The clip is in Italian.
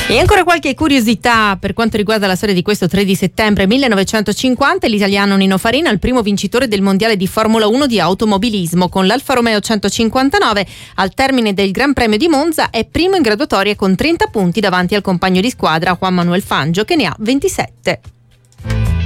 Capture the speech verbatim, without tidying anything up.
E ancora qualche curiosità per quanto riguarda la storia di questo tre di settembre millenovecentocinquanta. L'italiano Nino Farina, il primo vincitore del mondiale di Formula uno di automobilismo con l'Alfa Romeo centocinquantanove. Al termine del Gran Premio di Monza è primo in graduatoria con trenta punti davanti al compagno di squadra Juan Manuel Fangio, che ne ha ventisette.